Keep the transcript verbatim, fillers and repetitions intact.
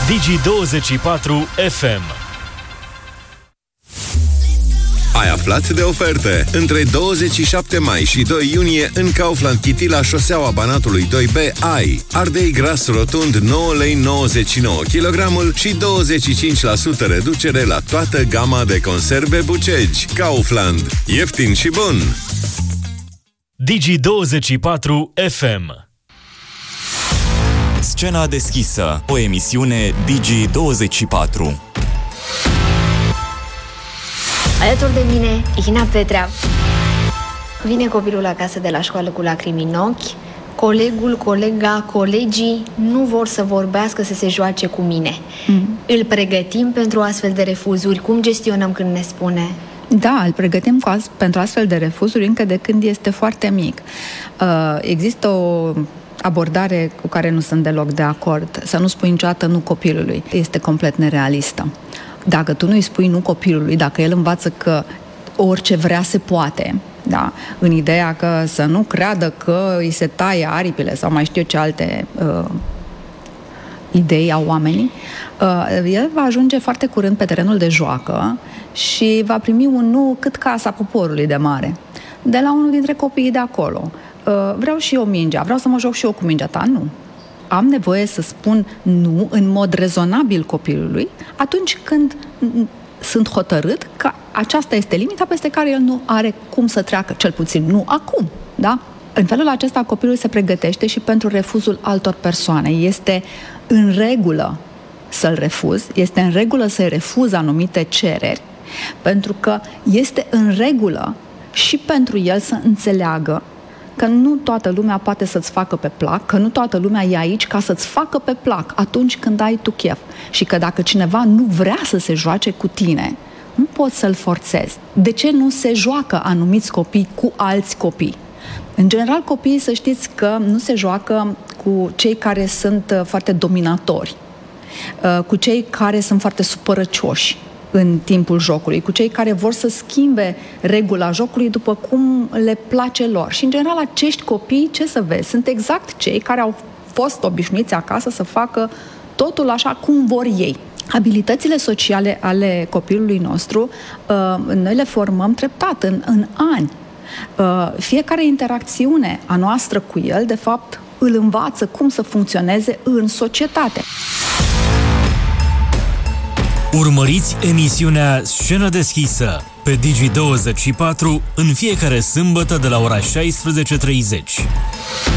Digi douăzeci și patru F M. Ai aflat de oferte? Între douăzeci și șapte mai și doi iunie în Kaufland City la șoseaua Banatului doi B ai ardei gras rotund nouă lei nouăzeci și nouă kilogramul și douăzeci și cinci la sută reducere la toată gama de conserve Bucegi. Kaufland. Ieftin și bun! Digi douăzeci și patru F M. Scena deschisă, o emisiune Digi douăzeci și patru. Alături de mine, Ina Petrea. Vine copilul acasă de la școală cu lacrimi în ochi. Colegul, colega, colegii nu vor să vorbească, să se joace cu mine. Mm. Îl pregătim pentru astfel de refuzuri? Cum gestionăm când ne spune? Da, îl pregătim cu as- pentru astfel de refuzuri încă de când este foarte mic. Uh, există o abordare cu care nu sunt deloc de acord. Să nu spui niciodată nu copilului. Este complet nerealistă. Dacă tu nu-i spui nu copilului, dacă el învață că orice vrea se poate, da, în ideea că să nu creadă că îi se taie aripile sau mai știu eu ce alte uh, idei au oamenii, uh, el va ajunge foarte curând pe terenul de joacă și va primi un nu cât casa poporului de mare, de la unul dintre copiii de acolo. Uh, vreau și eu mingea, vreau să mă joc și eu cu mingea ta, nu. Am nevoie să spun nu în mod rezonabil copilului atunci când sunt hotărât că aceasta este limita peste care el nu are cum să treacă, cel puțin nu acum, da? În felul acesta copilul se pregătește și pentru refuzul altor persoane. Este în regulă să-l refuzi, este în regulă să-i refuzi anumite cereri, pentru că este în regulă și pentru el să înțeleagă că nu toată lumea poate să-ți facă pe plac, că nu toată lumea e aici ca să-ți facă pe plac atunci când ai tu chef. Și că dacă cineva nu vrea să se joace cu tine, nu poți să-l forțezi. De ce nu se joacă anumiți copii cu alți copii? În general, copiii, să știți că nu se joacă cu cei care sunt foarte dominatori, cu cei care sunt foarte supărăcioși în timpul jocului, cu cei care vor să schimbe regula jocului după cum le place lor. Și, în general, acești copii, ce să vezi, sunt exact cei care au fost obișnuiți acasă să facă totul așa cum vor ei. Abilitățile sociale ale copilului nostru, noi le formăm treptat, în, în ani. Fiecare interacțiune a noastră cu el, de fapt, îl învață cum să funcționeze în societate. Urmăriți emisiunea Scenă deschisă pe Digi douăzeci și patru în fiecare sâmbătă de la ora șaisprezece și treizeci.